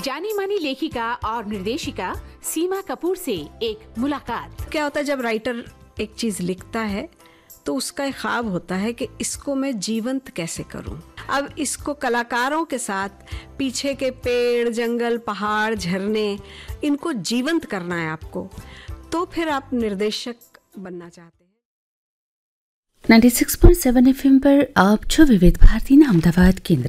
जानी मानी लेखिका और निर्देशिका सीमा कपूर से एक मुलाकात। क्या होता है जब राइटर एक चीज लिखता है तो उसका एक ख्वाब होता है कि इसको मैं जीवंत कैसे करूं। अब इसको कलाकारों के साथ पीछे के पेड़, जंगल, पहाड़, झरने, इनको जीवंत करना है आपको, तो फिर आप निर्देशक बनना चाहते हैं। 96.7 FM पर आप છો વિવિધ ભારતીના અમદાવાદ કેન્દ્ર